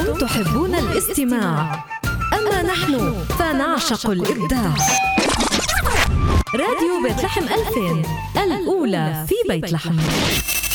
أنتم تحبون الاستماع، أما نحن فنعشق الإبداع. راديو بيت لحم 2000، الأولى في بيت لحم.